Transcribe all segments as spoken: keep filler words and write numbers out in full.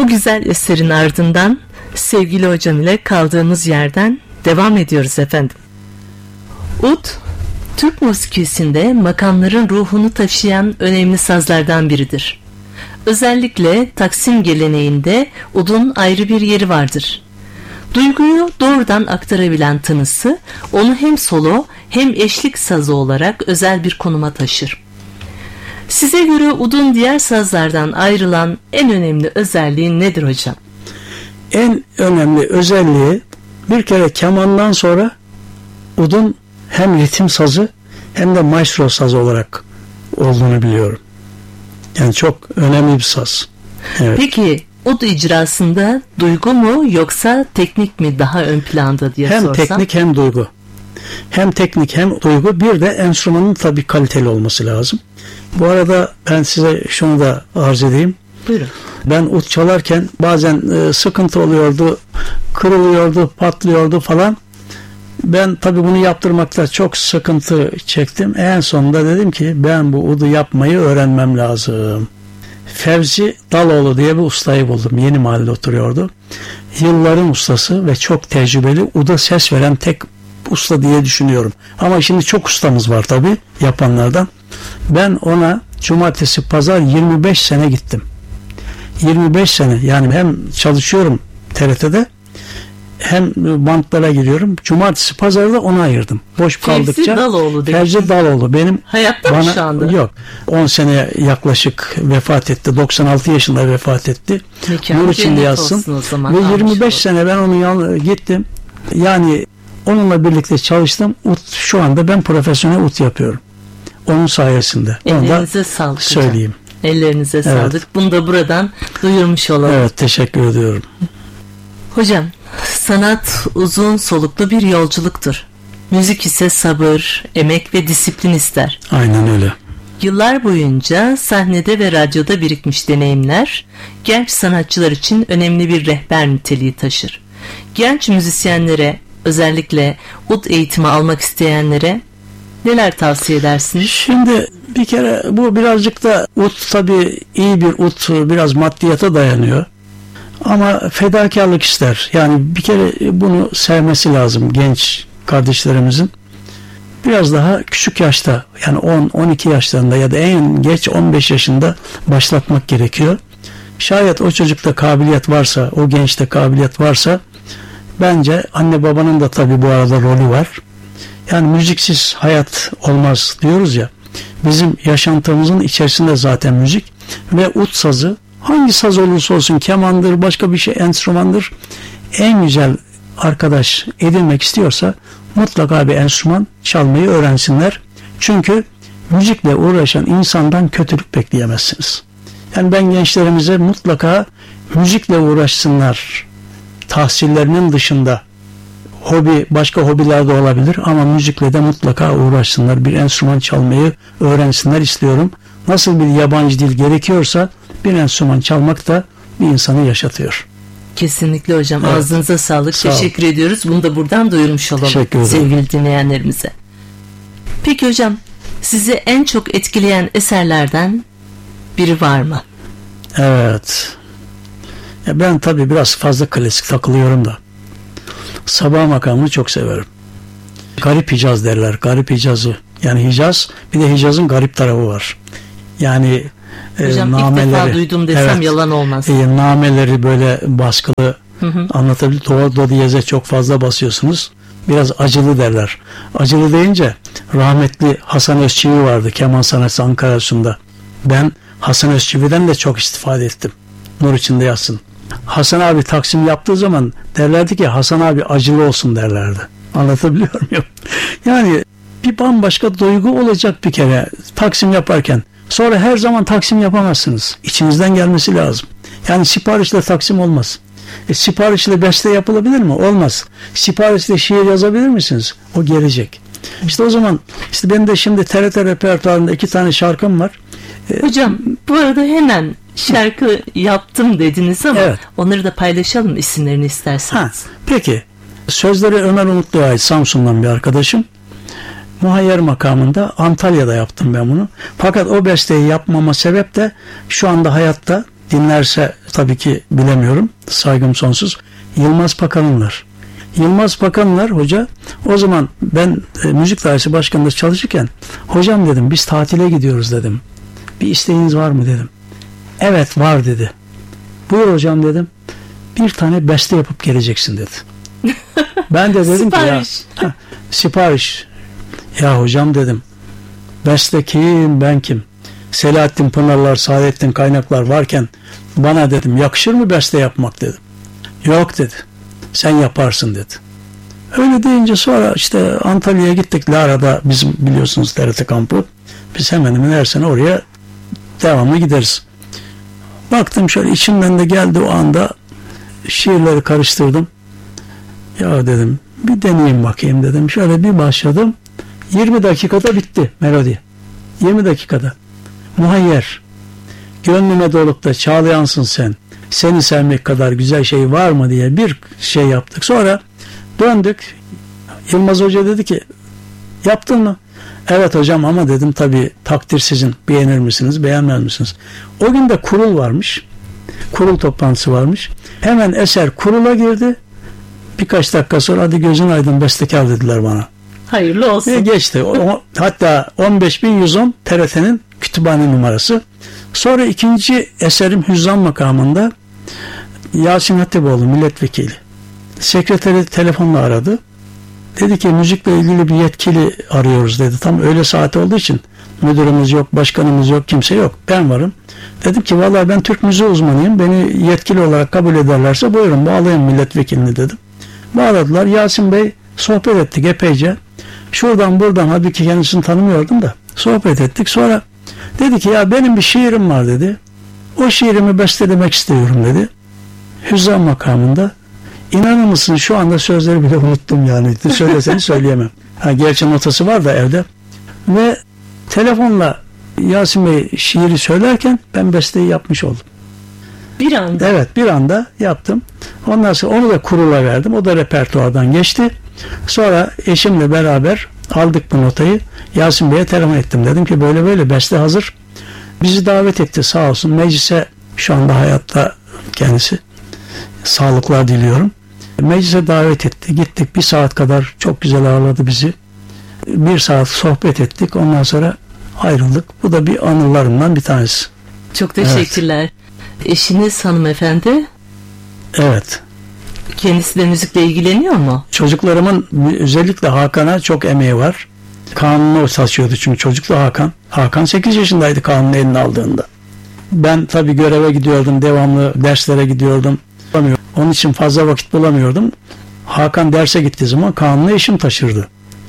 Bu güzel eserin ardından sevgili hocam ile kaldığımız yerden devam ediyoruz efendim. Ud, Türk musikisinde makamların ruhunu taşıyan önemli sazlardan biridir. Özellikle Taksim geleneğinde udun ayrı bir yeri vardır. Duyguyu doğrudan aktarabilen tınısı onu hem solo hem eşlik sazı olarak özel bir konuma taşır. Size göre udun diğer sazlardan ayrılan en önemli özelliği nedir hocam? En önemli özelliği bir kere kemandan sonra udun hem ritim sazı hem de maestro sazı olarak olduğunu biliyorum. Yani çok önemli bir saz. Evet. Peki ud icrasında duygu mu yoksa teknik mi daha ön planda diye hem sorsam? Hem teknik hem duygu. Hem teknik hem duygu. Bir de enstrümanın tabii kaliteli olması lazım. Bu arada ben size şunu da arz edeyim. Buyurun. Ben ud çalarken bazen e, sıkıntı oluyordu, kırılıyordu, patlıyordu falan. Ben tabii bunu yaptırmakta çok sıkıntı çektim. En sonunda dedim ki ben bu udu yapmayı öğrenmem lazım. Fevzi Daloğlu diye bir ustayı buldum. Yeni Mahalle'de oturuyordu. Yılların ustası ve çok tecrübeli, uda ses veren tek usta diye düşünüyorum. Ama şimdi çok ustamız var tabii yapanlardan. Ben ona cumartesi pazar yirmi beş sene gittim. yirmi beş sene yani hem çalışıyorum T R T'de hem bantlara giriyorum. Cumartesi pazarı da ona ayırdım. Boş Fevzi kaldıkça. Daloğlu Fevzi Daloğlu benim. Hayatta bana, mı şu anda? Yok. on sene yaklaşık vefat etti. doksan altı yaşında vefat etti. Nur içinde yatsın. Ve yirmi beş sene ben onun yanına gittim. Yani onunla birlikte çalıştım. Ut, şu anda ben profesyonel ut yapıyorum. Onun sayesinde. Ellerinize sağlık söyleyeyim. Hocam. Ellerinize evet. sağlık. Bunu da buradan duyurmuş olalım. Evet, teşekkür ediyorum. Hocam, sanat uzun soluklu bir yolculuktur. Müzik ise sabır, emek ve disiplin ister. Aynen öyle. Yıllar boyunca sahnede ve radyoda birikmiş deneyimler genç sanatçılar için önemli bir rehber niteliği taşır. Genç müzisyenlere, özellikle ud eğitimi almak isteyenlere neler tavsiye edersiniz? Şimdi bir kere bu birazcık da ud, tabii iyi bir ud biraz maddiyata dayanıyor. Ama fedakarlık ister. Yani bir kere bunu sevmesi lazım genç kardeşlerimizin. Biraz daha küçük yaşta, yani on on iki yaşlarında ya da en geç on beş yaşında başlatmak gerekiyor. Şayet o çocukta kabiliyet varsa, o gençte kabiliyet varsa, bence anne babanın da tabii bu arada rolü var. Yani müziksiz hayat olmaz diyoruz ya. Bizim yaşantımızın içerisinde zaten müzik ve ud sazı, hangi saz olursa olsun, kemandır, başka bir şey, enstrümandır, en güzel arkadaş edinmek istiyorsa mutlaka bir enstrüman çalmayı öğrensinler. Çünkü müzikle uğraşan insandan kötülük bekleyemezsiniz. Yani ben gençlerimize mutlaka müzikle uğraşsınlar. Tahsillerinin dışında hobi, başka hobiler de olabilir ama müzikle de mutlaka uğraşsınlar. Bir enstrüman çalmayı öğrensinler istiyorum. Nasıl bir yabancı dil gerekiyorsa bir enstrüman çalmak da bir insanı yaşatıyor. Kesinlikle hocam. Evet. Ağzınıza sağlık. Sağ Teşekkür ol. ediyoruz. Bunu da buradan duyurmuş olalım sevgili dinleyenlerimize. Peki hocam, sizi en çok etkileyen eserlerden biri var mı? Evet. Ya ben tabii biraz fazla klasik takılıyorum da. Sabah makamını çok severim. Garip Hicaz derler. Garip Hicaz'ı. Yani Hicaz, bir de Hicaz'ın garip tarafı var. Yani hocam e, nameleri, ilk defa duydum desem evet, yalan olmaz. E, nameleri böyle baskılı, anlatabilir. Do, do diyeze çok fazla basıyorsunuz. Biraz acılı derler. Acılı deyince rahmetli Hasan Özçivi vardı keman sanatçısı Ankara'sında. Ben Hasan Özçivi'den de çok istifade ettim. Nur içinde yatsın. Hasan abi taksim yaptığı zaman derlerdi ki Hasan abi acılı olsun derlerdi. Anlatabiliyor muyum? Yani bir bambaşka duygu olacak bir kere taksim yaparken. Sonra her zaman taksim yapamazsınız. İçinizden gelmesi lazım. Yani siparişle taksim olmaz. E, siparişle beste yapılabilir mi? Olmaz. Siparişle şiir yazabilir misiniz? O gelecek. İşte o zaman işte benim de şimdi T R T repertuarında iki tane şarkım var. E, Hocam bu arada hemen şarkı yaptım dediniz ama evet, onları da paylaşalım isimlerini isterseniz. Ha, peki. Sözleri Ömer Umutlu'ya ait, Samsun'dan bir arkadaşım. Muhayyer makamında Antalya'da yaptım ben bunu. Fakat o besteyi yapmama sebep de şu anda hayatta dinlerse tabii ki bilemiyorum. Saygım sonsuz. Yılmaz Pakanlılar. Yılmaz Pakanlılar hoca, o zaman ben e, müzik dairesi başkanında çalışırken, hocam dedim, biz tatile gidiyoruz dedim. Bir isteğiniz var mı dedim. Evet var dedi. Buyur hocam dedim. Bir tane beste yapıp geleceksin dedi. Ben de dedim sipariş. ki ya, ha, sipariş. Ya hocam dedim, beste kim, ben kim? Selahattin Pınarlar, Saadettin Kaynaklar varken bana dedim yakışır mı beste yapmak dedim. Yok dedi. Sen yaparsın dedi. Öyle deyince sonra işte Antalya'ya gittik. Lara'da bizim biliyorsunuz T R T kampı. Biz hemen hemen her sene oraya devamlı gideriz. Baktım şöyle, içimden de geldi o anda, şiirleri karıştırdım. Ya dedim bir deneyeyim bakayım dedim. Şöyle bir başladım. yirmi dakikada bitti melodi. yirmi dakikada. Muhayyer. Gönlüme dolup da çağlayansın sen. Seni sevmek kadar güzel şey var mı diye bir şey yaptık. Sonra döndük. Yılmaz Hoca dedi ki yaptın mı? Evet hocam ama dedim tabii takdir sizin. Beğenir misiniz, beğenmez misiniz? O gün de kurul varmış. Kurul toplantısı varmış. Hemen eser kurula girdi. Birkaç dakika sonra hadi gözün aydın bestekar dediler bana. Hayırlı olsun. Ve geçti. O, hatta on beş bin yüz on T R T'nin kütüphane numarası. Sonra ikinci eserim Hüzzam makamında Yasin Hatipoğlu milletvekili. Sekreteri telefonla aradı. Dedi ki müzikle ilgili bir yetkili arıyoruz dedi. Tam öğle saati olduğu için müdürümüz yok, başkanımız yok, kimse yok. Ben varım. Dedim ki vallahi ben Türk müziği uzmanıyım. Beni yetkili olarak kabul ederlerse buyurun bağlayın milletvekilini dedim. Bağladılar. Yasin Bey sohbet ettik epeyce. Şuradan buradan, halbuki kendisini tanımıyordum da sohbet ettik. Sonra dedi ki ya benim bir şiirim var dedi. O şiirimi bestelemek istiyorum dedi. Hüzzam makamında. İnanır mısın şu anda sözleri bile unuttum yani. Söyleseni söyleyemem. Ha, gerçi notası var da evde. Ve telefonla Yasin Bey şiiri söylerken ben besteyi yapmış oldum. Bir anda. Evet, bir anda yaptım. Ondan sonra onu da kurula verdim. O da repertuardan geçti. Sonra eşimle beraber aldık bu notayı. Yasin Bey'e telefon ettim. Dedim ki böyle böyle beste hazır. Bizi davet etti sağ olsun. Meclise, şu anda hayatta kendisi. Sağlıklar diliyorum. Meclise davet etti. Gittik bir saat kadar çok güzel ağırladı bizi. Bir saat sohbet ettik. Ondan sonra ayrıldık. Bu da bir anılarımdan bir tanesi. Çok teşekkürler. Evet. Eşiniz hanımefendi? Evet. Kendisi de müzikle ilgileniyor mu? Çocuklarımın özellikle Hakan'a çok emeği var. Kanunu saçıyordu çünkü çocuklu Hakan. Hakan sekiz yaşındaydı kanunu eline aldığında. Ben tabii göreve gidiyordum. Devamlı derslere gidiyordum. Onun için fazla vakit bulamıyordum. Hakan derse gittiği zaman kanunu eşim taşırdı.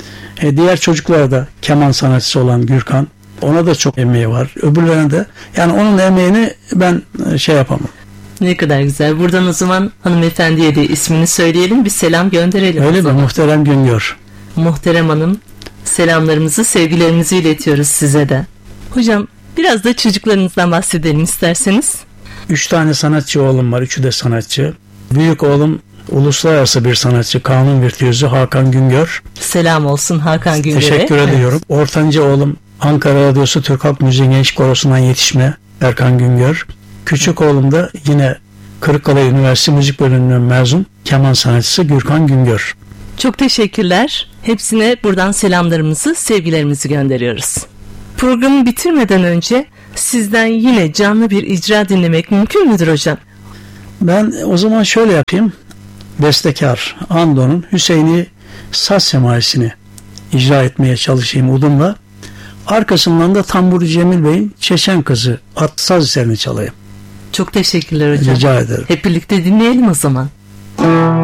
E, diğer çocuklara da keman sanatçısı olan Gürkan, ona da çok emeği var. Öbürlerine de. Yani onun emeğini ben şey yapamam. Ne kadar güzel. Buradan o zaman hanımefendiye de ismini söyleyelim. Bir selam gönderelim. Öyle mi? Muhterem Güngör. Muhterem Hanım, selamlarımızı, sevgilerimizi iletiyoruz size de. Hocam biraz da çocuklarınızdan bahsedelim isterseniz. Üç tane sanatçı oğlum var. Üçü de sanatçı. Büyük oğlum uluslararası bir sanatçı. Kanun virtüözü Hakan Güngör. Selam olsun Hakan Güngör'e. Teşekkür ediyorum. Evet. Ortanca oğlum Ankara Radyosu Türk Halk Müziği Genç Korosu'ndan yetişme Erkan Güngör. Küçük oğlum da yine Kırıkkale Üniversitesi Müzik Bölümünden mezun keman sanatçısı Gürkan Güngör. Çok teşekkürler. Hepsine buradan selamlarımızı, sevgilerimizi gönderiyoruz. Programı bitirmeden önce sizden yine canlı bir icra dinlemek mümkün müdür hocam? Ben o zaman şöyle yapayım. Bestekar Ando'nun Hüseyin'i saz semaisini icra etmeye çalışayım udumla. Arkasından da Tamburcu Cemil Bey'in Çeçen Kızı adlı saz eserini çalayım. Çok teşekkürler hocam. Rica ederim. Hep birlikte dinleyelim o zaman.